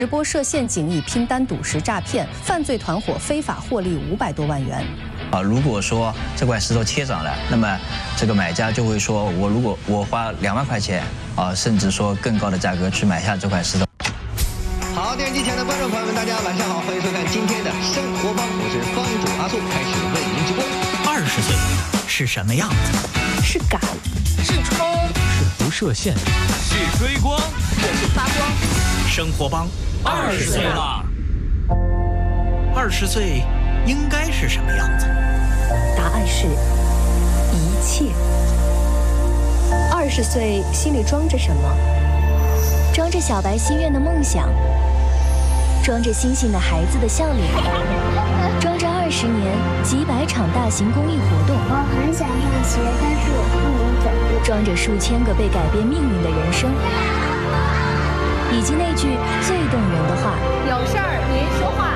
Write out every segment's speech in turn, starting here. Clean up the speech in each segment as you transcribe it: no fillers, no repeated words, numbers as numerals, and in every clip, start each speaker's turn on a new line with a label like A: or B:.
A: 直播设陷阱以拼单赌石诈骗，犯罪团伙非法获利500多万元。
B: 如果说这块石头切涨了，那么这个买家就会说，如果我花2万块钱甚至说更高的价格去买下这块石头。
C: 好，电视机前的观众朋友们，大家晚上好，欢迎收看今天的生活帮，我是帮主阿素，开始为您直播。
D: 20岁是什么样子？
A: 是赶，
E: 是冲，
F: 是不设限，
E: 是追光，
D: 也是发光。生活帮
E: 20岁了
D: ，20岁应该是什么样子？
G: 答案是一切。20岁心里装着什么？
H: 装着小白心愿的梦想，装着星星的孩子的笑脸，装着20年几百场大型公益活动。
I: 我很想上学，但是我不能走。
H: 装着数千个被改变命运的人生，以及那句最动人的话：
E: 有事儿您说话。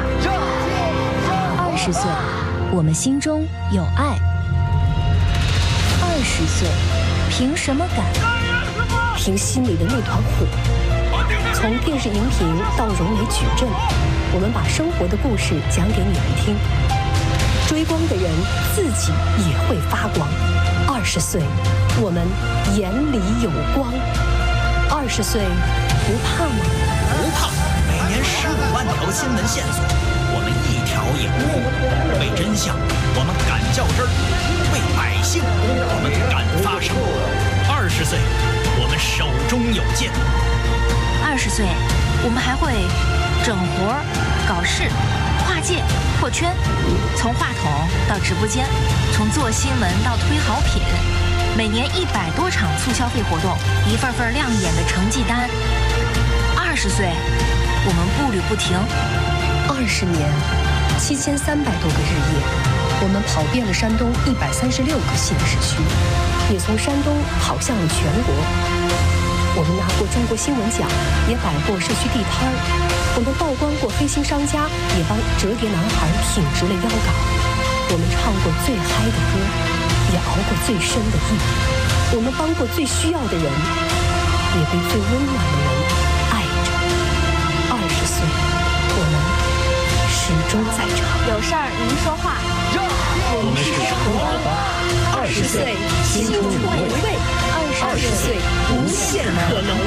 H: 20岁，我们心中有爱。20岁，凭什么敢？
G: 凭心里的那团火。从电视荧屏到融媒矩阵，我们把生活的故事讲给你们听。追光的人自己也会发光。20岁，我们眼里有光。20岁，不怕吗？
D: 不怕。每年15万条新闻线索，我们一条也不误。为真相，我们敢较真儿；为百姓，我们敢发声。20岁，我们手中有剑。
H: 20岁，我们还会整活、搞事、跨界、破圈，从话筒到直播间，从做新闻到推好品，每年100多场促消费活动，一份份亮眼的成绩单。20岁，我们步履不停。
G: 20年，7300多个日夜，我们跑遍了山东136个县市区，也从山东跑向了全国。我们拿过中国新闻奖，也摆过社区地摊儿；我们曝光过黑心商家，也帮折叠男孩挺直了腰杆；我们唱过最嗨的歌，也熬过最深的夜；我们帮过最需要的人，也被最温暖的人爱着。20岁，我们始终在场。
H: 有事儿您说话。
F: 我们是生活帮。
G: 20岁，青春回味；20岁，无限可能。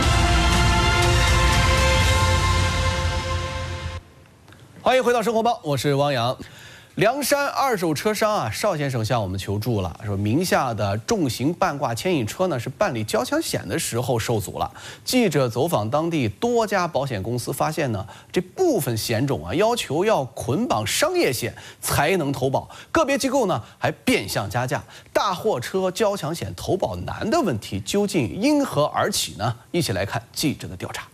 J: 欢迎回到生活帮，我是汪洋。凉山二手车商邵先生向我们求助了，说名下的重型半挂牵引车呢是办理交强险的时候受阻了。记者走访当地多家保险公司，发现呢这部分险种要求要捆绑商业险才能投保，个别机构呢还变相加价。大货车交强险投保难的问题究竟因何而起呢？一起来看记者的调查。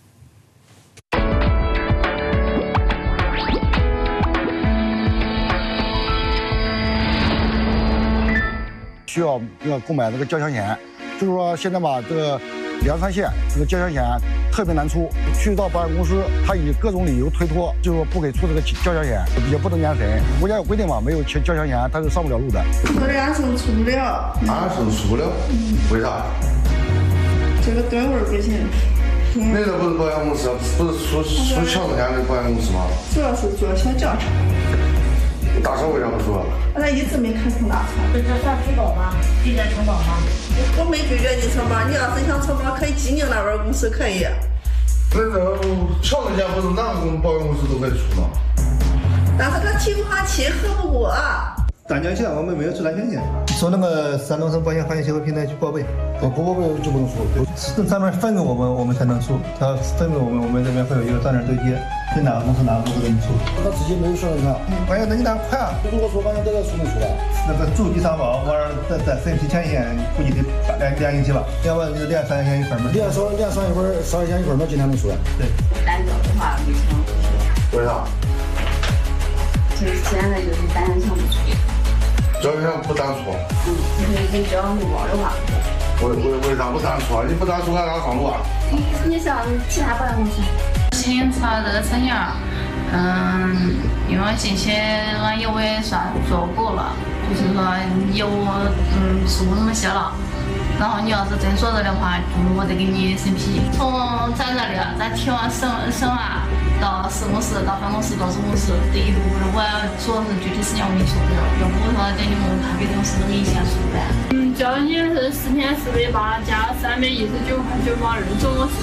K: 需要购买这个交强险，就是说现在吧，这个凉山县这个交强险特别难出，去到保险公司，他以各种理由推脱，就是说不给出这个交强险，也不能年审。国家有规定嘛，没有交强险他是上不了路的。
L: 说的安生出不了，
M: 安生出不了，为啥？
L: 这个吨位不行。
M: 那个不是保险公司，不是出强险的保险公司吗？
L: 主要是做小轿车。
M: 大车为啥不做？
L: 他一直没开通大车。
I: 这算承保吗？拒绝承保吗？
L: 我没拒绝你承保，你要是想承保，可以济宁那边公司可以。
M: 那个强险不是哪个保险公司都可以出吗？
L: 但是他提不上期，合不过。
N: 大江县我们没有出南险险，从那个山东省保险行业协会平台去报备，
K: 不报备就不能出，
N: 是上面分给我们才能出，他分给我们这边会有一个专人对接，对哪个公司给你出。
K: 他自己没有说你看，
N: 保险登记单快啊！
K: 如果说保险这个出没出来，
N: 那个驻地上保，我在审批前险估计得2星期吧，要不然就连商业险一份嘛，
K: 连商业险一份嘛，今天能出来。
N: 对。
I: 单交的话没成。
M: 为啥？
I: 就是现在就是单项不出。
M: 交强险不单出。
I: 你只要没保的话。
M: 为啥不单出啊？你不单出还咋上路啊？
I: 你像其他保险公司。
O: 今年查这个产险，因为这些俺业务也算做过了，就是说业务数那么些了， 然后你要是真说了的话，我得给你审批。从咱这里咱提完审完到施工室，到办公室，到总公司这一路，我说是具体时间我跟你说不了，要不我说这你们他给公司这个一线出来。交强险是10天480加319块9毛2，总共是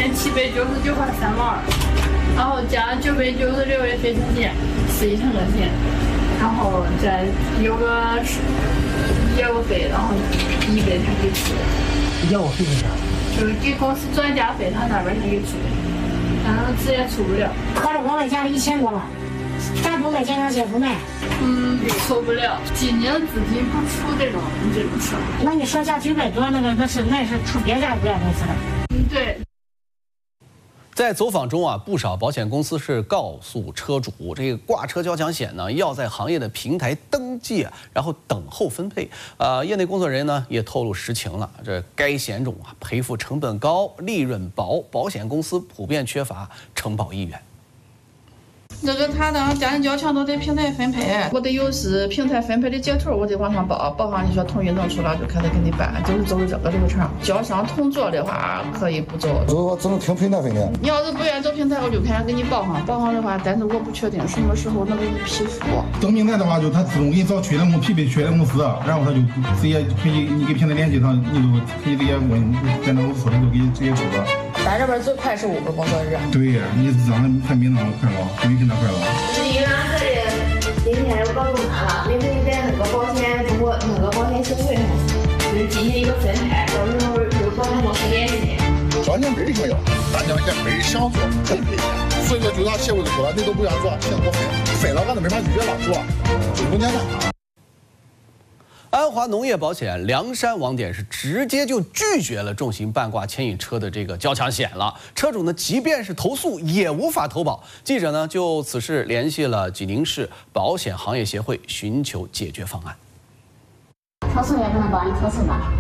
O: 4799块3毛2，然后加996月非常险是1乘2险，然后再有个业务费，然后100他给出。
P: 业务费是啥？
O: 就是给公司转嫁费，他那边他给出的，但是直接出不了。
P: 合着我们加了1000多了。咱不买健康险不买，
O: 出不了，今年资金不出这种车。
P: 那你说价900多，那是出别家保险公司的。
O: 对。
J: 在走访中啊，不少保险公司是告诉车主，这个挂车交强险呢，要在行业的平台登记，然后等候分配。业内工作人员呢也透露实情了，这该险种啊赔付成本高，利润薄，保险公司普遍缺乏承保意愿。
O: 这个他的家庭较强都得平台分配，我得有是平台分配的截图，我得往上报上你说同意弄出来就开始给你办，就是走这个流程。交强同做的话可以不走，
K: 我只能听平台分的。
O: 你要是不愿意走平台，我就开始给你报上的话，但是我不确定什么时候能给你批复。
Q: 走平台的话，就他自动给你找缺的匹配缺的公司，然后他就直接可以你给平台联系上，你就可以直接问在那公司，他就给你直接出了。
R: 咱这边最快是5个工作日。
Q: 对呀，你让他还没那么快了，没平台快了。
I: 因为俺这里今天我告诉他了，明天在那个保险中国那个保险协会上，就是进行一个分派，到时候有保险公司联系。
S: 交强本想要，大家也没想做分配，所以说就让协会说了，你都不愿做，现在我分了，俺都没法拒绝了，是吧？就不简单。
J: 安华农业保险凉山网点是直接就拒绝了重型半挂牵引车的这个交强险了，车主呢即便是投诉也无法投保。记者呢就此事联系了济宁市保险行业协会，寻求解决方案。
P: 投诉也不能帮你投诉吧？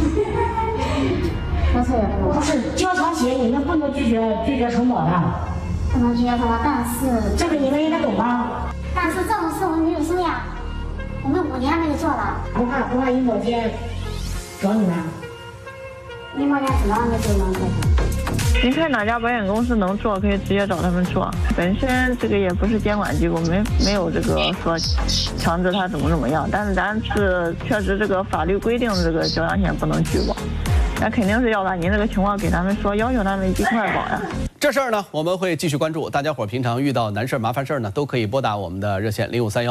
P: 投诉也不能。不是交强险，你们不能拒绝承保的。
T: 不能拒绝承保，但是
P: 这个你们应该懂吧？
T: 但是这种事我没有生呀。我们5年没有做了，
P: 不怕银保监找你们，
T: 银保监知道你就能做。
U: 你看哪家保险公司能做，可以直接找他们做。本身这个也不是监管机构，没有这个说强制他怎么样，但是咱是确实这个法律规定这个交强险不能拒保，那肯定是要把您这个情况给他们说，要求他们一块保呀。
J: 这事儿呢，我们会继续关注。大家伙平常遇到难事麻烦事儿呢，都可以拨打我们的热线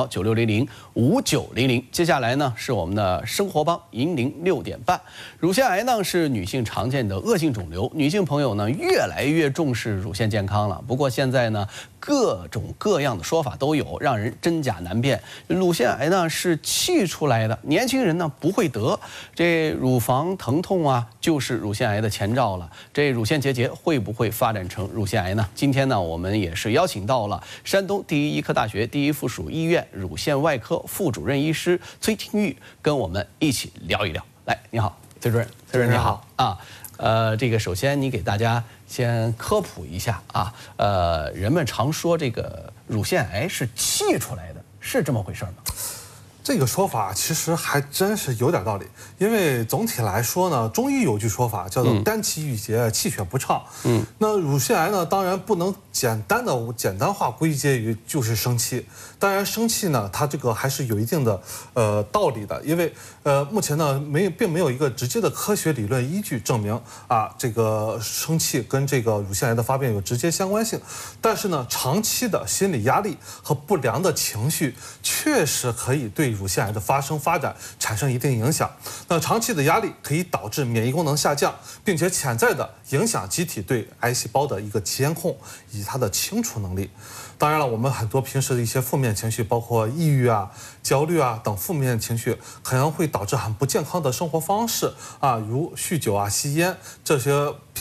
J: 053196005900。接下来呢，是我们的生活帮银铃6点半。乳腺癌呢是女性常见的恶性肿瘤，女性朋友呢越来越重视乳腺健康了。不过现在呢，各种各样的说法都有，让人真假难辨。乳腺癌呢是气出来的，年轻人呢不会得。这乳房疼痛啊，就是乳腺癌的前兆了。这乳腺结节会不会发展成乳腺癌呢？今天呢，我们也是邀请到了山东第一医科大学第一附属医院乳腺外科副主任医师崔廷玉，跟我们一起聊一聊。来，你好，崔主任，崔主任你好啊。这个首先你给大家先科普一下啊，人们常说这个乳腺癌是气出来的，是这么回事吗？
V: 这个说法其实还真是有点道理，因为总体来说呢，中医有句说法叫做肝气郁结，气血不畅。那乳腺癌呢，当然不能简单化归结于就是生气。当然，生气呢，它这个还是有一定的道理的，因为目前呢并没有一个直接的科学理论依据证明啊这个生气跟这个乳腺癌的发病有直接相关性。但是呢，长期的心理压力和不良的情绪确实可以对乳腺癌的发展产生一定影响。那长期的压力可以导致免疫功能下降，并且潜在的影响机体对癌细胞的一个监控以及它的清除能力。当然了，我们很多平时的一些负面情绪，包括抑郁啊、焦虑啊等负面情绪，可能会导致很不健康的生活方式啊，如酗酒啊、吸烟这些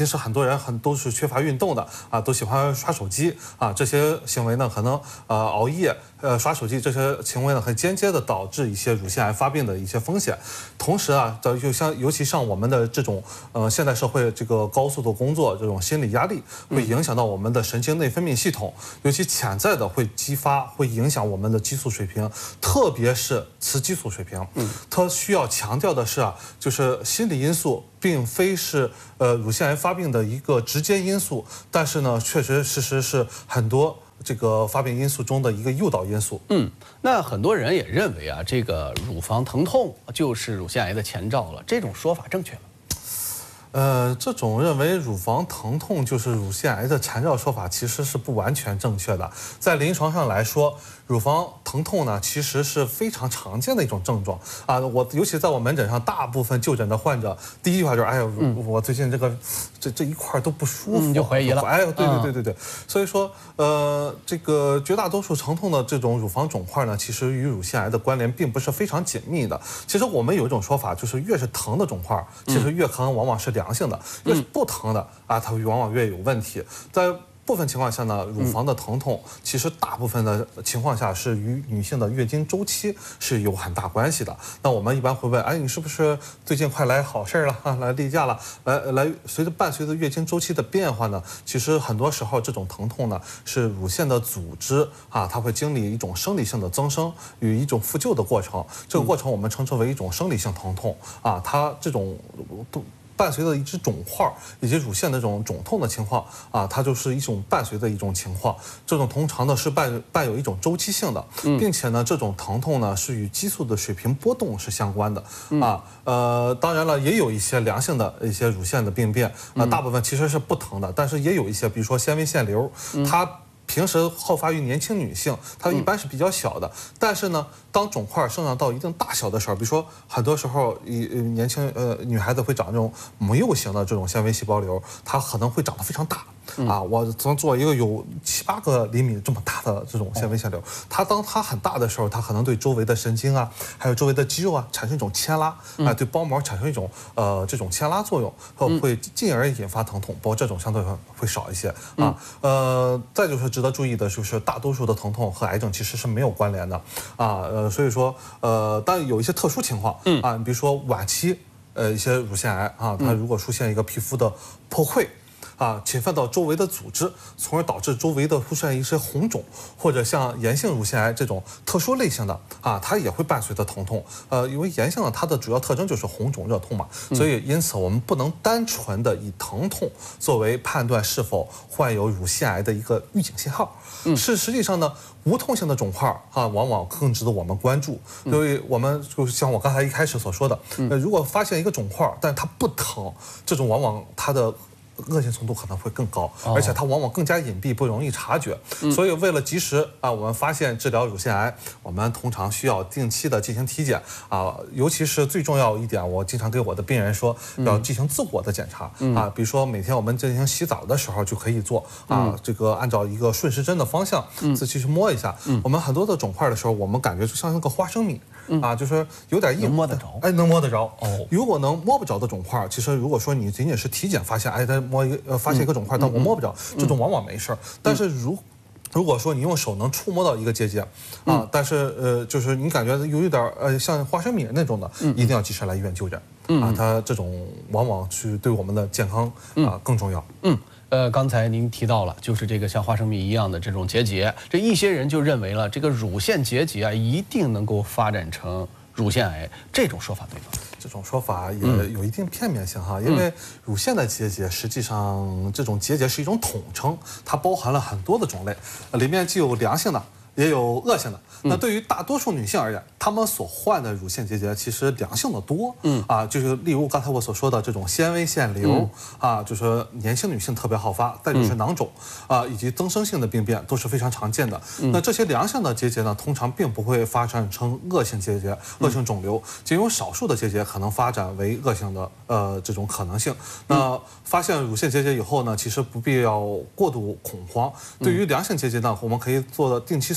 V: 平时很多人都是缺乏运动的啊，都喜欢刷手机啊，这些行为呢可能熬夜。刷手机这些行为呢，很间接的导致一些乳腺癌发病的一些风险。同时啊，尤其像我们的这种现代社会这个高速的工作，这种心理压力会影响到我们的神经内分泌系统，尤其潜在的会影响我们的激素水平，特别是雌激素水平。它需要强调的是啊，就是心理因素并非是乳腺癌发病的一个直接因素，但是呢，确实事实是很多。这个发病因素中的一个诱导因素。
J: 那很多人也认为啊，这个乳房疼痛就是乳腺癌的前兆了，这种说法正确吗？
V: 这种认为乳房疼痛就是乳腺癌的前兆说法其实是不完全正确的。在临床上来说，乳房疼痛呢其实是非常常见的一种症状啊。尤其在我门诊上，大部分就诊的患者第一句话就是：“哎呀，我最近这一块都不舒服。”
J: 就怀疑了。
V: 哎，对。所以说，这个绝大多数疼痛的这种乳房肿块呢，其实与乳腺癌的关联并不是非常紧密的。其实我们有一种说法，就是越是疼的肿块，其实越可能往往是良性的，越是不疼的啊，它往往越有问题。在部分情况下呢，乳房的疼痛其实大部分的情况下是与女性的月经周期是有很大关系的。那我们一般会问，哎，你是不是最近快来好事了啊？来例假了？来伴随着月经周期的变化呢，其实很多时候这种疼痛呢是乳腺的组织啊，它会经历一种生理性的增生与一种复旧的过程。这个过程我们称之为一种生理性疼痛啊，它这种伴随着一只肿块以及乳腺的这种肿痛的情况啊，它就是一种伴随的一种情况。这种通常呢是伴有一种周期性的，并且呢这种疼痛呢是与激素的水平波动是相关的啊。当然了，也有一些良性的一些乳腺的病变，大部分其实是不疼的，但是也有一些，比如说纤维腺瘤，它平时好发于年轻女性，它一般是比较小的。但是呢，当肿块生长到一定大小的时候，比如说很多时候，年轻女孩子会长这种母幼型的这种纤维细胞瘤，它可能会长得非常大。啊，我曾做一个有7、8个厘米这么大的这种纤维腺瘤，当它很大的时候，它可能对周围的神经啊，还有周围的肌肉啊产生一种牵拉，对包膜产生一种这种牵拉作用，会进而引发疼痛。不过这种相对会少一些啊。再就是值得注意的就是大多数的疼痛和癌症其实是没有关联的啊。所以说但有一些特殊情况啊，比如说晚期一些乳腺癌啊，它如果出现一个皮肤的破溃。啊，侵犯到周围的组织，从而导致周围的出现一些红肿，或者像炎性乳腺癌这种特殊类型的啊，它也会伴随着疼痛。因为炎性的它的主要特征就是红肿热痛嘛，所以因此我们不能单纯的以疼痛作为判断是否患有乳腺癌的一个预警信号。实际上呢，无痛性的肿块啊，往往更值得我们关注。所以我们就像我刚才一开始所说的，如果发现一个肿块，但它不疼，这种往往它的恶性程度可能会更高，而且它往往更加隐蔽，不容易察觉。所以为了及时啊，我们发现治疗乳腺癌，我们通常需要定期的进行体检啊，尤其是最重要一点，我经常给我的病人说，要进行自我的检查啊，比如说每天我们进行洗澡的时候就可以做啊，这个按照一个顺时针的方向自己去摸一下。我们很多的肿块的时候，我们感觉就像那个花生米。啊，就是有点硬，
J: 摸得着，
V: 哎，能摸得着。如果能摸不着的肿块，其实如果说你仅仅是体检发现，哎，发现一个肿块，但我摸不着，这种往往没事儿。但是如果说你用手能触摸到一个结节啊，但是就是你感觉有一点像花生米那种的，一定要及时来医院就诊啊。它这种往往是对我们的健康啊更重要。
J: 刚才您提到了，就是这个像花生米一样的这种结节，这一些人就认为了这个乳腺结节啊，一定能够发展成乳腺癌，这种说法对吗？
V: 这种说法也有一定片面性哈，因为乳腺的结节实际上这种结节是一种统称，它包含了很多的种类，里面既有良性的，也有恶性的。那对于大多数女性而言，她们所患的乳腺结节其实良性的多。就是例如刚才我所说的这种纤维腺瘤啊，就是年轻女性特别好发，再就是囊肿啊，以及增生性的病变都是非常常见的。那这些良性的结节呢，通常并不会发展成恶性结节、恶性肿瘤，仅有少数的结节可能发展为恶性的这种可能性。那发现乳腺结节以后呢，其实不必要过度恐慌。对于良性结节呢，我们可以做定期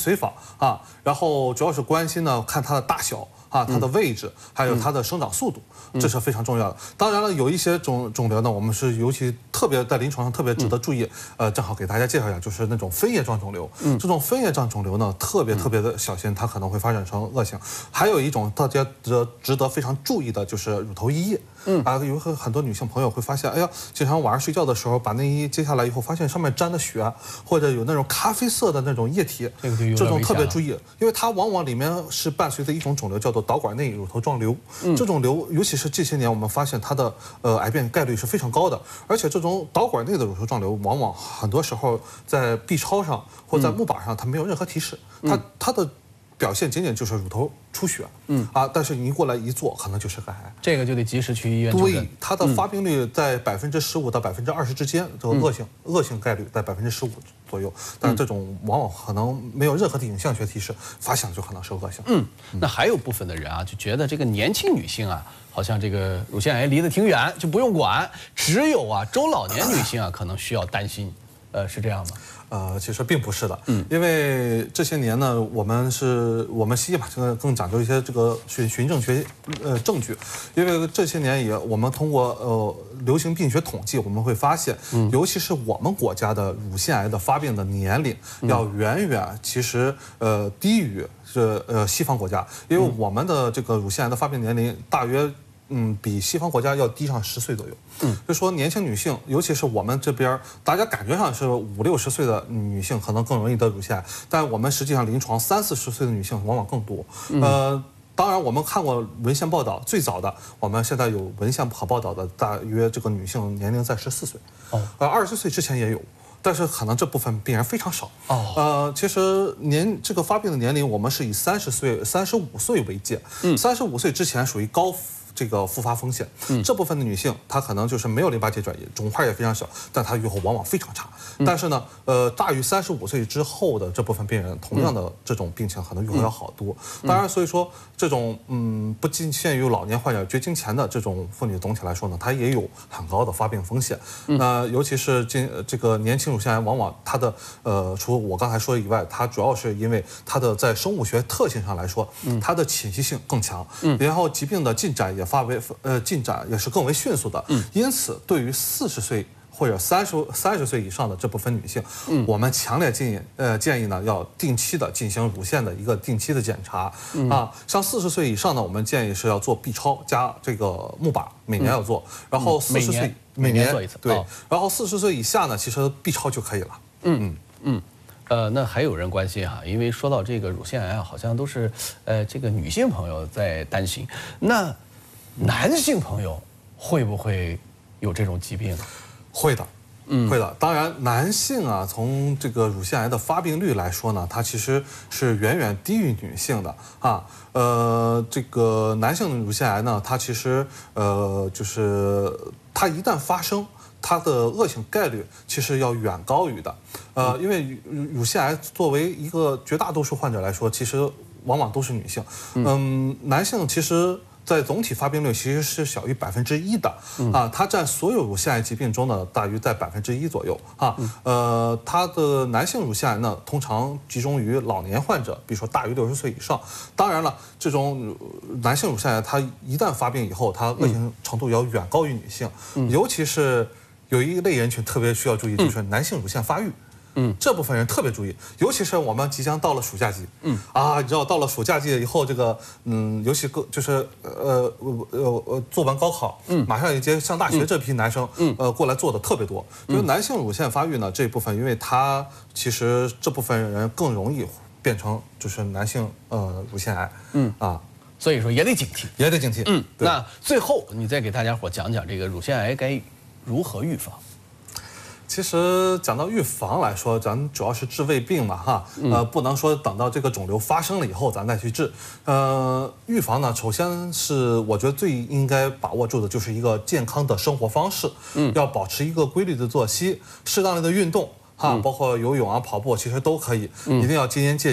V: 随访啊，然后主要是关心呢看它的大小。它的位置，还有它的生长速度，这是非常重要的。当然了，有一些肿瘤呢，我们是尤其特别在临床上特别值得注意。正好给大家介绍一下，就是那种分叶状肿瘤。这种分叶状肿瘤呢，特别的小心，它可能会发展成恶性。还有一种大家值得非常注意的，就是乳头异液。有很多女性朋友会发现，哎呀，经常晚上睡觉的时候把内衣揭下来以后，发现上面沾的血，或者有那种咖啡色的那种液体，这种特别注意，因为它往往里面是伴随着一种肿瘤，叫做导管内乳头状瘤。这种瘤，尤其是这些年我们发现它的癌变概率是非常高的，而且这种导管内的乳头状瘤，往往很多时候在 B 超上或在木板上，它没有任何提示，它的表现仅仅就是乳头出血，但是你一过来一做，可能就是个癌，
J: 这个就得及时去医院就诊。
V: 对，它的发病率在15%到20%之间，这个恶性概率在15%左右，但是这种往往可能没有任何的影像学提示，发现就可能是恶性。
J: 那还有部分的人啊，就觉得这个年轻女性啊，好像这个乳腺癌离得挺远，就不用管，只有啊中老年女性啊可能需要担心，是这样吗？
V: 其实并不是的，因为这些年呢，我们西医吧，更讲究一些这个循证学证据，因为这些年我们通过流行病学统计，我们会发现，尤其是我们国家的乳腺癌的发病的年龄，要远远其实低于西方国家，因为我们的这个乳腺癌的发病年龄大约。比西方国家要低上10岁左右。就说年轻女性，尤其是我们这边，大家感觉上是50、60岁的女性可能更容易得乳腺癌，但我们实际上临床30、40岁的女性往往更多。当然，我们看过文献报道，最早的我们现在有文献可报道的，大约这个女性年龄在14岁，20岁之前也有。但是可能这部分病人非常少。其实这个发病的年龄，我们是以35岁为界，35岁之前属于高这个复发风险。这部分的女性，她可能就是没有淋巴结转移，肿块也非常小，但她预后往往非常差。但是呢，大于35岁之后的这部分病人，同样的这种病情可能预后要好多。当然，所以说这种不仅限于老年患者，绝经前的这种妇女，总体来说呢，她也有很高的发病风险。尤其是这个年轻乳腺癌，往往它的除我刚才说以外，它主要是因为它的在生物学特性上来说，它的侵袭性更强，然后疾病的进展也是更为迅速的。因此，对于40岁或者30岁以上的这部分女性，我们强烈建议呢，要定期的进行乳腺的一个定期的检查像40岁以上呢，我们建议是要做 B 超加这个木板，每年要做。然后40岁每年
J: 做一次，
V: 对。然后40岁以下呢，其实 B 超就可以了。
J: 那还有人关心哈，因为说到这个乳腺癌啊，好像都是这个女性朋友在担心，那男性朋友会不会有这种疾病？
V: 会的，会的。当然，男性啊，从这个乳腺癌的发病率来说呢，它其实是远远低于女性的啊。这个男性乳腺癌呢，它其实就是它一旦发生，它的恶性概率其实要远高于的。因为乳腺癌作为一个绝大多数患者来说，其实往往都是女性。男性其实在总体发病率其实是小于1%的它占所有乳腺癌疾病中呢，大约在1%左右它的男性乳腺癌呢，通常集中于老年患者，比如说大于60岁以上。当然了，这种男性乳腺癌它一旦发病以后，它恶性程度要远高于女性，尤其是有一类人群特别需要注意，就是男性乳腺发育。这部分人特别注意，尤其是我们即将到了暑假季，你知道到了暑假季以后，这个尤其就是做完高考，马上要上大学这批男生，过来做的特别多。就是男性乳腺发育呢这一部分，因为他其实这部分人更容易变成就是男性乳腺癌，
J: 所以说也得警惕，
V: 也得警惕。
J: 那最后你再给大家伙讲讲这个乳腺癌该如何预防？
V: 其实讲到预防来说，咱主要是治未病嘛，不能说等到这个肿瘤发生了以后咱再去治。预防呢，首先是我觉得最应该把握住的就是一个健康的生活方式，要保持一个规律的作息，适当的运动包括游泳啊、跑步，其实都可以。一定要戒烟戒酒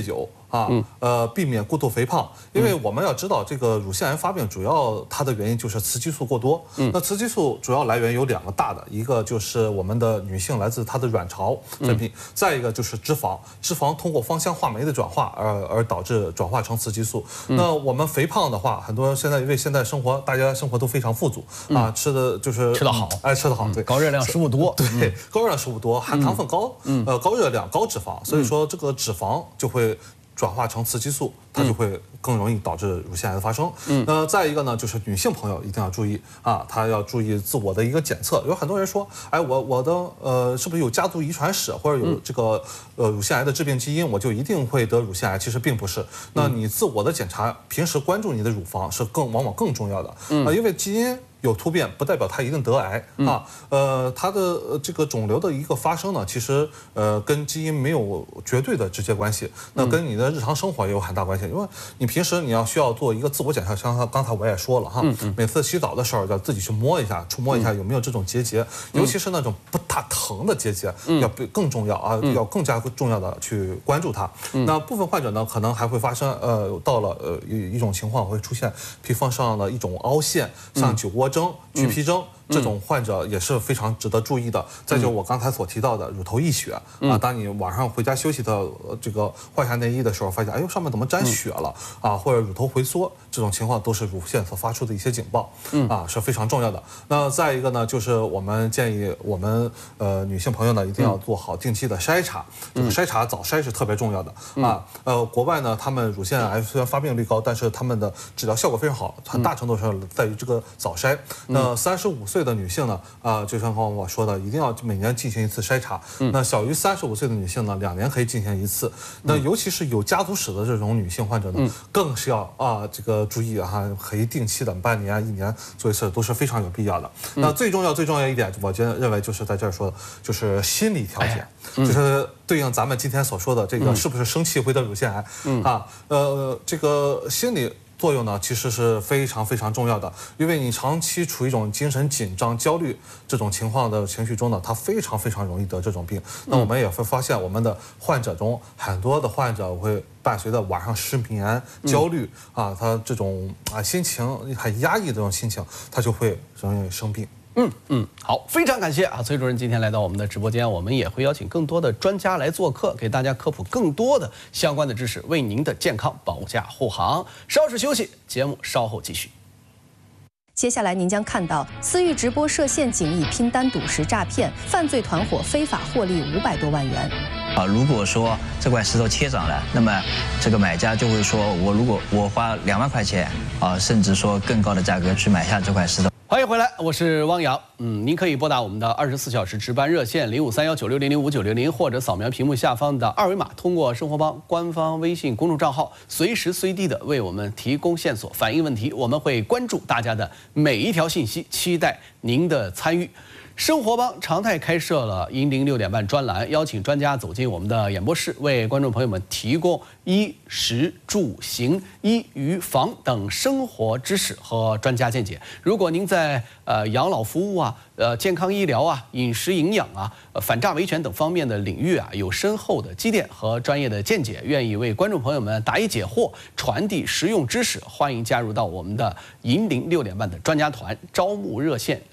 V: 避免过度肥胖，因为我们要知道这个乳腺癌发病主要它的原因就是雌激素过多。那雌激素主要来源有2个大的，一个就是我们的女性来自她的卵巢分泌，再一个就是脂肪，脂肪通过芳香化酶的转化而导致转化成雌激素。那我们肥胖的话，很多人现在因为现在生活大家生活都非常富足吃的就是
J: 吃得好，
V: 吃得好，对，
J: 高热量食物多，
V: 对，高热量食物多，含糖分高，高热量高脂肪，所以说这个脂肪就会转化成雌激素，它就会更容易导致乳腺癌的发生。再一个呢，就是女性朋友一定要注意她要注意自我的一个检测。有很多人说，哎，我的是不是有家族遗传史，或者有这个乳腺癌的致病基因，我就一定会得乳腺癌？其实并不是。那你自我的检查，平时关注你的乳房是往往更重要的因为基因有突变不代表它一定得癌它的这个肿瘤的一个发生呢，其实跟基因没有绝对的直接关系，那跟你的日常生活也有很大关系。因为你平时你需要做一个自我检查，像刚才我也说了每次洗澡的时候要自己去摸一下、触摸一下有没有这种结节，尤其是那种不大疼的结节，要更重要要更加重要的去关注它。那部分患者呢，可能还会发生到了一种情况会出现皮肤上的一种凹陷，像酒窝征、橘皮征。这种患者也是非常值得注意的。再就是我刚才所提到的乳头溢血当你晚上回家休息的这个换下内衣的时候，发现哎呦上面怎么沾血了或者乳头回缩，这种情况都是乳腺所发出的一些警报是非常重要的。那再一个呢，就是我们建议我们女性朋友呢一定要做好定期的筛查，这个筛查早筛是特别重要的国外呢，他们乳腺癌虽然发病率高，但是他们的治疗效果非常好，很大程度上在于这个早筛。那35岁的女性呢，就像刚刚我说的，一定要每年进行一次筛查。那小于35岁的女性呢，2年可以进行一次。那尤其是有家族史的这种女性患者呢，更是要这个注意可以定期的半年、1年做一次，都是非常有必要的。那最重要一点，我认为就是在这儿说的，就是心理调节，就是对应咱们今天所说的这个是不是生气会得乳腺癌这个心理作用呢，其实是非常非常重要的，因为你长期处于一种精神紧张、焦虑这种情况的情绪中呢，它非常非常容易得这种病。那我们也会发现，我们的患者中很多的患者会伴随着晚上失眠、焦虑他这种心情很压抑的这种心情，他就会容易生病。
J: 好，非常感谢崔主任今天来到我们的直播间，我们也会邀请更多的专家来做客，给大家科普更多的相关的知识，为您的健康保驾护航。稍事休息，节目稍后继续。
A: 接下来您将看到私域直播设陷阱以拼单赌石诈骗，犯罪团伙非法获利500多万元。
B: 如果说这块石头切涨了，那么这个买家就会说，如果我花2万块钱甚至说更高的价格去买下这块石头。
J: 欢迎回来，我是汪洋。您可以拨打我们的24小时值班热线053196005900，或者扫描屏幕下方的2维码，通过生活帮官方微信公众账号，随时随地的为我们提供线索、反映问题。我们会关注大家的每一条信息，期待您的参与。生活帮常态开设了银铃6点半专栏，邀请专家走进我们的演播室，为观众朋友们提供衣食住行、医娱防等生活知识和专家见解。如果您在养老服务健康医疗饮食营养反诈维权等方面的领域有深厚的积淀和专业的见解，愿意为观众朋友们答疑解惑、传递实用知识，欢迎加入到我们的银铃6点半的专家团。招募热线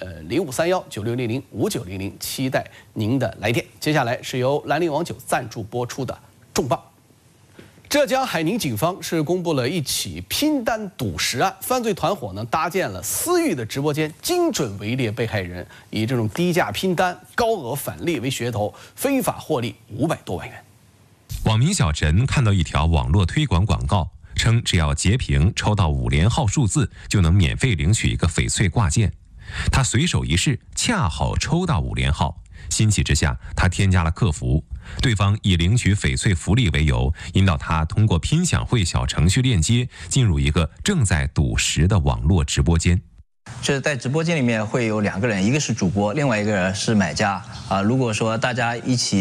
J: 053196005900，期待您的来电。接下来是由兰陵王酒赞助播出的重磅。浙江海宁警方是公布了一起拼单赌石案，犯罪团伙呢搭建了私域的直播间，精准围猎被害人，以这种低价拼单、高额返利为噱头，非法获利500多万元。
C: 网民小陈看到一条网络推广广告，称只要截屏抽到5连号数字，就能免费领取一个翡翠挂件。他随手一试，恰好抽到5连号。欣喜之下，他添加了客服，对方以领取翡翠福利为由，引导他通过拼享会小程序链接，进入一个正在赌石的网络直播间。
B: 就是在直播间里面会有2个人，一个是主播，另外一个是买家如果说大家一起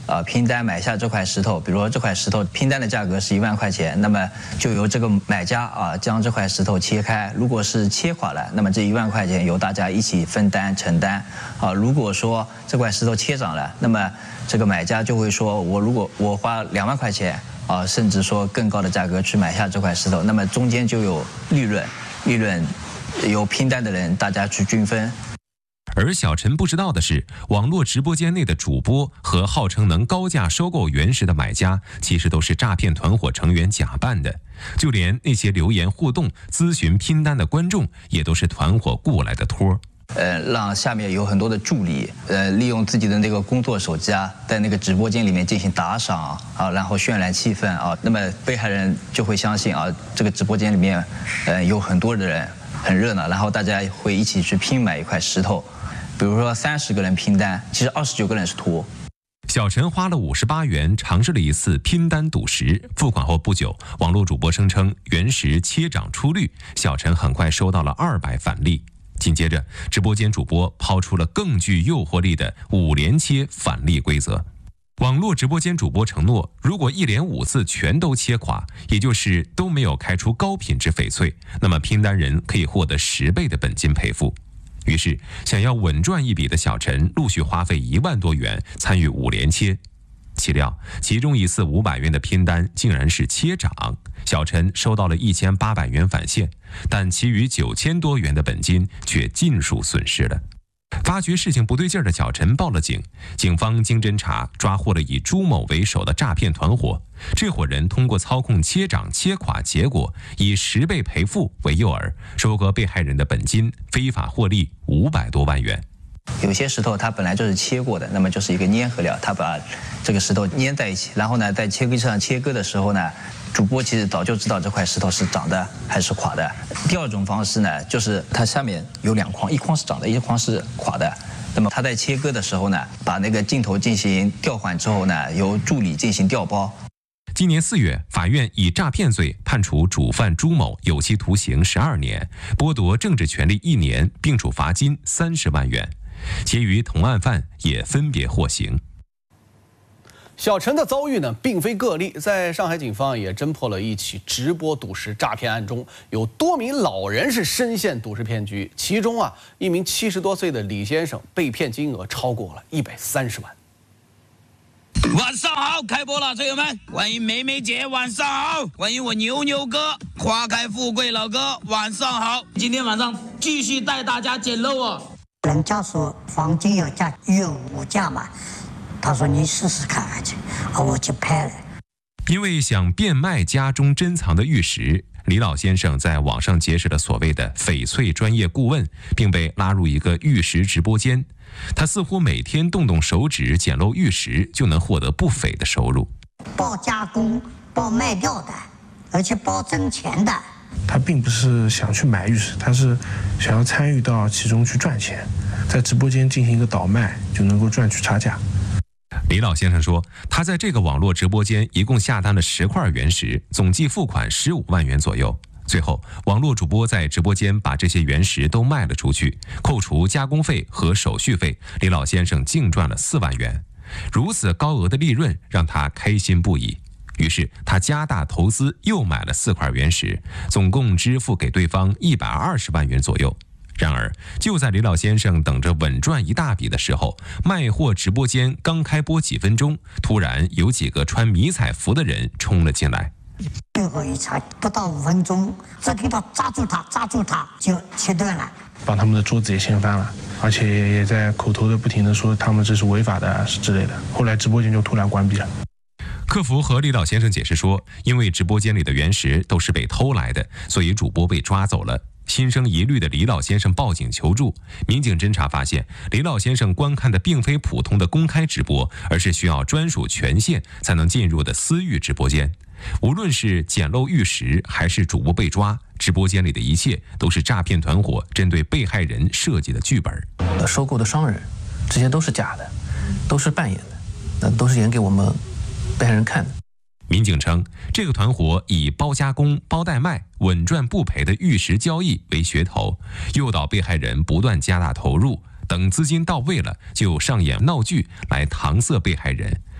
B: 拼单买下这块石头，比如说这块石头拼单的价格是1万块钱，那么就由这个买家将这块石头切开，如果是切垮了，那么这1万块钱由大家一起分担承担。如果说这块石头切涨了，那么这个买家就会说，如果我花2万块钱甚至说更高的价格去买下这块石头，那么中间就有利润由拼单的人大家去均分。
C: 而小陈不知道的是，网络直播间内的主播和号称能高价收购原石的买家，其实都是诈骗团伙成员假扮的。就连那些留言互动、咨询拼单的观众，也都是团伙雇来的托。
B: 让下面有很多的助理，利用自己的那个工作手机在那个直播间里面进行打赏然后渲染气氛那么被害人就会相信这个直播间里面有很多的人很热闹，然后大家会一起去拼买一块石头。比如说30个人拼单，其实29个人是托。
C: 小陈花了58元尝试了一次拼单赌石，付款后不久，网络主播声称原石切涨出绿，小陈很快收到了200返利。紧接着，直播间主播抛出了更具诱惑力的5连切返利规则。网络直播间主播承诺，如果1连5次全都切垮，也就是都没有开出高品质翡翠，那么拼单人可以获得10倍的本金赔付。于是，想要稳赚一笔的小陈陆续花费1万多元参与5连切，岂料其中一次500元的拼单竟然是切涨，小陈收到了1800元返现，但其余9000多元的本金却尽数损失了。发觉事情不对劲的小陈报了警，警方经侦查抓获了以朱某为首的诈骗团伙。这伙人通过操控切涨切垮结果，以10倍赔付为诱饵，收割被害人的本金，非法获利500多万元。
B: 有些石头它本来就是切过的，那么就是一个粘合料，它把这个石头粘在一起，然后呢，在切割机上切割的时候呢，主播其实早就知道这块石头是涨的还是垮的。第二种方式呢，就是它下面有2筐，一筐是涨的，一筐是垮的。那么他在切割的时候呢，把那个镜头进行调换之后呢，由助理进行调包。
C: 今年4月，法院以诈骗罪判处主犯朱某有期徒刑12年，剥夺政治权利1年，并处罚金30万元。其余同案犯也分别获刑。
J: 小陈的遭遇呢，并非个例，在上海警方也侦破了一起直播赌石诈骗案中，有多名老人是深陷赌石骗局，其中一名70多岁的李先生被骗金额超过了130万。
D: 晚上好，开播了，车友们，欢迎梅梅姐，晚上好，欢迎我牛牛哥，花开富贵老哥，晚上好。今天晚上继续带大家捡漏
E: 人家说黄金有价，有无价嘛，他说你试试看去，我去拍了。
C: 因为想变卖家中珍藏的玉石，李老先生在网上结识了所谓的翡翠专业顾问，并被拉入一个玉石直播间。他似乎每天动动手指捡漏玉石，就能获得不菲的收入。
E: 包加工、包卖掉的，而且包挣钱的。
W: 他并不是想去买玉石，他是想要参与到其中去赚钱，在直播间进行一个倒卖，就能够赚取差价。
C: 李老先生说，他在这个网络直播间一共下单了10块原石，总计付款15万元左右。最后，网络主播在直播间把这些原石都卖了出去，扣除加工费和手续费，李老先生净赚了4万元。如此高额的利润让他开心不已，于是他加大投资，又买了4块原石，总共支付给对方120万元左右。然而，就在李老先生等着稳赚一大笔的时候，卖货直播间刚开播几分钟，突然有几个穿迷彩服的人冲了进来。
E: 最后一场不到5分钟，这地方抓住他就切断了，
W: 把他们的桌子也掀翻了，而且也在口头的不停的说他们这是违法的之类的。后来直播间就突然关闭了。
C: 客服和李老先生解释说，因为直播间里的原石都是被偷来的，所以主播被抓走了。心生疑虑的李老先生报警求助，民警侦查发现，李老先生观看的并非普通的公开直播，而是需要专属权限才能进入的私域直播间。无论是捡漏玉石还是主播被抓，直播间里的一切都是诈骗团伙针对被害人设计的剧本。
X: 收购的商人，这些都是假的，都是扮演的，那都是演给我们被害人看的。
C: 民警称，这个团伙以包加工、包代卖、稳赚不赔的玉石交易为噱头，诱导被害人不断加大投入，等资金到位了，就上演闹剧来搪塞被害人，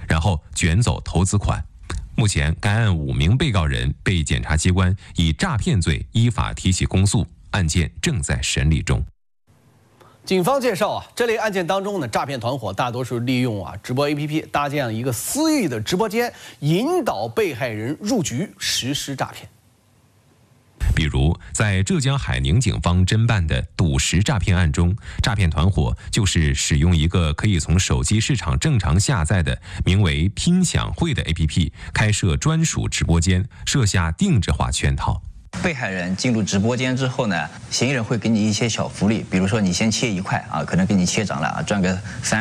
C: 然后卷走投资款。目前，该案5名被告人被检察机关以诈骗罪依法提起公诉，案件正在审理中。
J: 警方介绍这类案件当中呢，诈骗团伙大多数利用直播 APP 搭建一个私域的直播间，引导被害人入局实施诈骗。
C: 比如，在浙江海宁警方侦办的赌石诈骗案中，诈骗团伙就是使用一个可以从手机市场正常下载的名为“拼享会”的 APP， 开设专属直播间，设下定制化圈套。
B: 被害人进入直播间之后呢，嫌疑人会给你一些小福利，比如说你先切1块可能给你切涨了赚个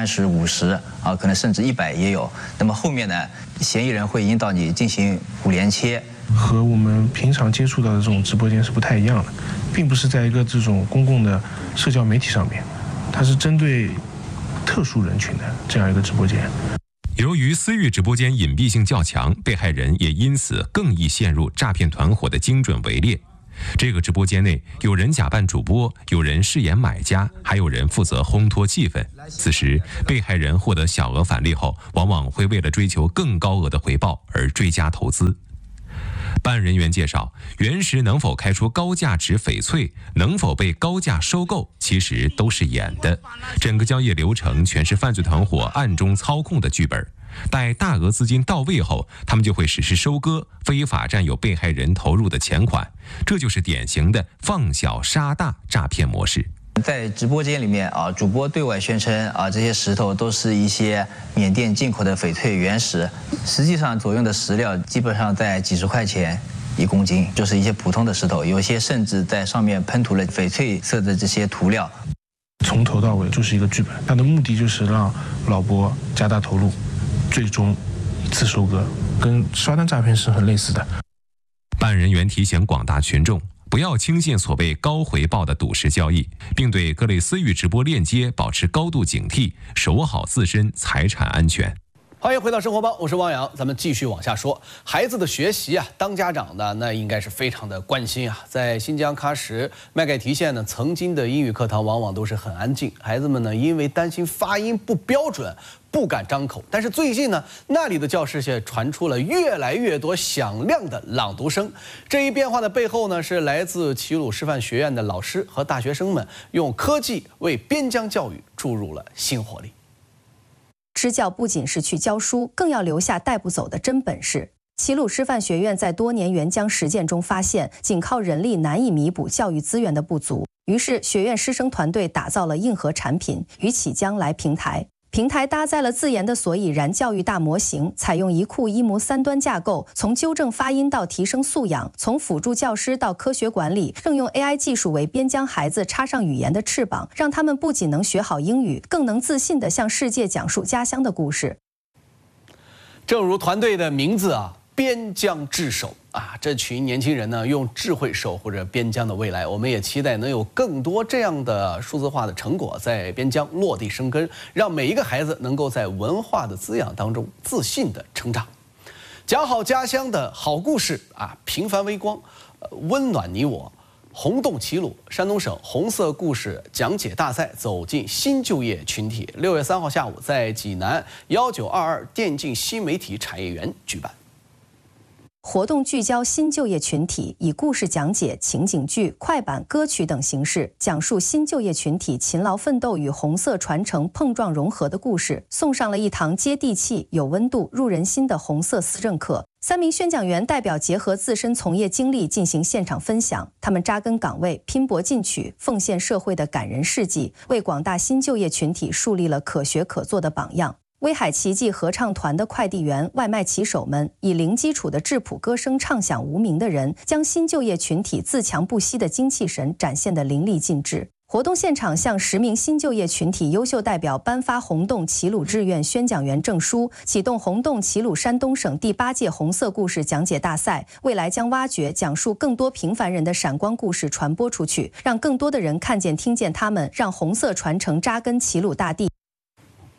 B: 30、50可能甚至100也有。那么后面呢，嫌疑人会引导你进行5连切。
W: 和我们平常接触到的这种直播间是不太一样的，并不是在一个这种公共的社交媒体上面，它是针对特殊人群的这样一个直播间。
C: 由于私域直播间隐蔽性较强，被害人也因此更易陷入诈骗团伙的精准围猎。这个直播间内，有人假扮主播，有人饰演买家，还有人负责烘托气氛。此时，被害人获得小额返利后，往往会为了追求更高额的回报而追加投资。办案人员介绍，原石能否开出高价值翡翠，能否被高价收购，其实都是演的。整个交易流程全是犯罪团伙暗中操控的剧本。待大额资金到位后，他们就会实施收割，非法占有被害人投入的钱款。这就是典型的放小杀大诈骗模式。
B: 在直播间里面主播对外宣称这些石头都是一些缅甸进口的翡翠原石，实际上所用的石料基本上在几十块钱1公斤，就是一些普通的石头，有些甚至在上面喷涂了翡翠色的这些涂料。
W: 从头到尾就是一个剧本，它的目的就是让老伯加大投入，最终一次收割，跟刷单诈骗是很类似的。
C: 办案人员提醒广大群众，不要轻信所谓高回报的赌石交易，并对各类私域直播链接保持高度警惕，守好自身财产安全。
J: 欢迎回到生活帮，我是汪洋，咱们继续往下说。孩子的学习当家长的那应该是非常的关心在新疆喀什麦盖提县呢，曾经的英语课堂往往都是很安静，孩子们呢因为担心发音不标准，不敢张口。但是最近呢，那里的教室却传出了越来越多响亮的朗读声。这一变化的背后呢，是来自齐鲁师范学院的老师和大学生们用科技为边疆教育注入了新活力。
A: 支教不仅是去教书，更要留下带不走的真本事。齐鲁师范学院在多年援疆实践中发现，仅靠人力难以弥补教育资源的不足，于是学院师生团队打造了硬核产品“与启疆来平台”。平台搭载了自研的所以然教育大模型，采用一库一模3端架构，从纠正发音到提升素养，从辅助教师到科学管理，更用 AI 技术为边疆孩子插上语言的翅膀，让他们不仅能学好英语，更能自信地向世界讲述家乡的故事。
J: 正如团队的名字边疆智守这群年轻人呢，用智慧守护着边疆的未来。我们也期待能有更多这样的数字化的成果在边疆落地生根，让每一个孩子能够在文化的滋养当中自信的成长。讲好家乡的好故事平凡微光，温暖你我。红洞齐鲁，山东省红色故事讲解大赛走进新就业群体，6月3号下午在济南1922电竞新媒体产业园举办。
A: 活动聚焦新就业群体，以故事讲解、情景剧、快板、歌曲等形式，讲述新就业群体勤劳奋斗与红色传承碰撞融合的故事，送上了一堂接地气、有温度、入人心的红色思政课。3名宣讲员代表结合自身从业经历进行现场分享，他们扎根岗位、拼搏进取、奉献社会的感人事迹，为广大新就业群体树立了可学可做的榜样。威海奇迹合唱团的快递员、外卖骑手们以零基础的质朴歌声唱响无名的人，将新就业群体自强不息的精气神展现得淋漓尽致。活动现场向10名新就业群体优秀代表颁发红洞齐鲁志愿宣讲员证书，启动红洞齐鲁山东省第8届红色故事讲解大赛，未来将挖掘讲述更多平凡人的闪光故事传播出去，让更多的人看见听见他们，让红色传承扎根齐鲁大地。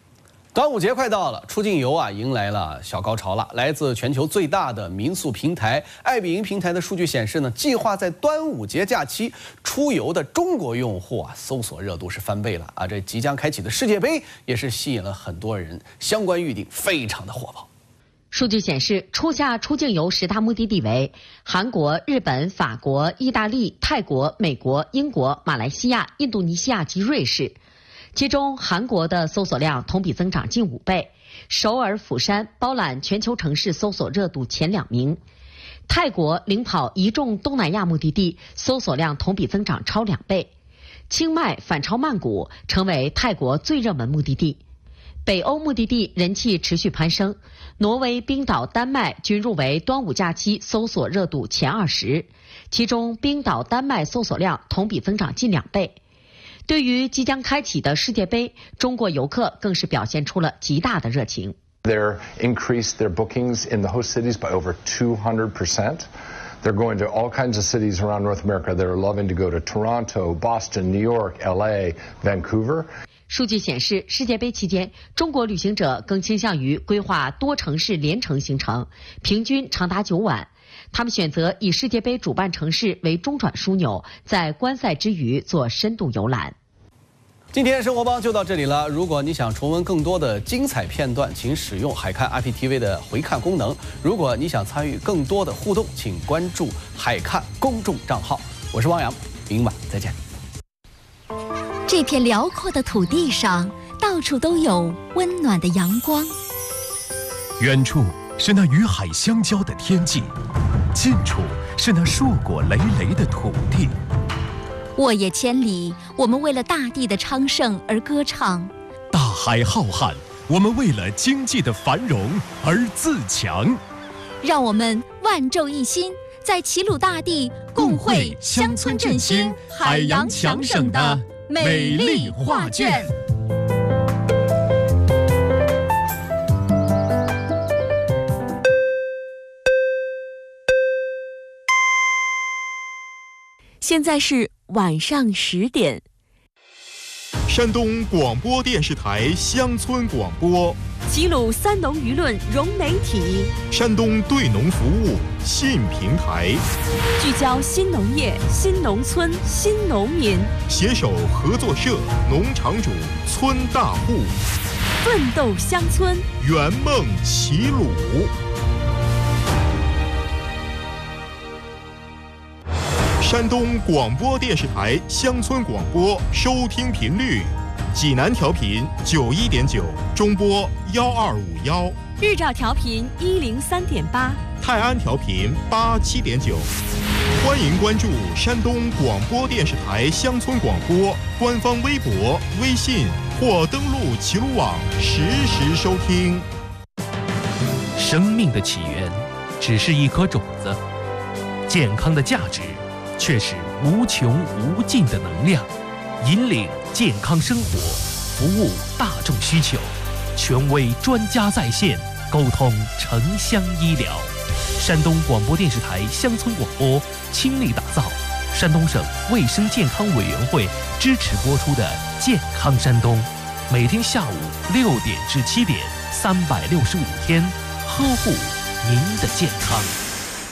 J: 端午节快到了，出境游啊迎来了小高潮了。来自全球最大的民宿平台爱彼迎平台的数据显示呢，计划在端午节假期出游的中国用户啊，搜索热度是翻倍了啊！这即将开启的世界杯也是吸引了很多人，相关预订非常的火爆。
F: 数据显示，初夏出境游10大目的地为韩国、日本、法国、意大利、泰国、美国、英国、马来西亚、印度尼西亚及瑞士。其中，韩国的搜索量同比增长近5倍，首尔、釜山包揽全球城市搜索热度前2名。泰国领跑一众东南亚目的地，搜索量同比增长超2倍。清迈反超曼谷，成为泰国最热门目的地。北欧目的地人气持续攀升，挪威、冰岛、丹麦均入围端午假期搜索热度前20，其中冰岛、丹麦搜索量同比增长近2倍。对于即将开启的世界杯，中国游客更是表现出了极大的热情。
G: They're increased their bookings in the host cities by over 200%. They're going to all kinds of cities around North America. They're loving to go to Toronto, Boston, New York, LA, Vancouver.
F: 数据显示，世界杯期间，中国旅行者更倾向于规划多城市联程行程，平均长达9晚。他们选择以世界杯主办城市为中转枢纽，在观赛之余做深度游览。
J: 今天生活帮就到这里了。如果你想重温更多的精彩片段，请使用海看 IPTV 的回看功能。如果你想参与更多的互动，请关注海看公众账号。我是汪洋，明晚再见。
H: 这片辽阔的土地上，到处都有温暖的阳光。
L: 远处是那与海相交的天际，近处是那硕果累累的土地。
H: 沃野千里，我们为了大地的昌盛而歌唱；
L: 大海浩瀚，我们为了经济的繁荣而自强。
H: 让我们万众一心，在齐鲁大地共绘乡村振兴、海洋强省的美丽画卷。
Y: 现在是晚上10点。
L: 山东广播电视台乡村广播，
Y: 齐鲁三农舆论融媒体，
L: 山东对农服务新平台，
Y: 聚焦新农业、新农村、新农民，
L: 携手合作社、农场主、村大户，
Y: 奋斗乡村，
L: 圆梦齐鲁。山东广播电视台乡村广播收听频率：济南调频91.9，中波1251；
Y: 日照调频103.8，
L: 泰安调频87.9。欢迎关注山东广播电视台乡村广播官方微博、微信或登录齐鲁网实时收听。
Z: 生命的起源只是一颗种子，健康的价值却是无穷无尽的能量，引领健康生活，服务大众需求，权威专家在线，沟通城乡医疗。山东广播电视台乡村广播倾力打造山东省卫生健康委员会支持播出的《健康山东》，每天下午6点至7点，365天，呵护您的健康。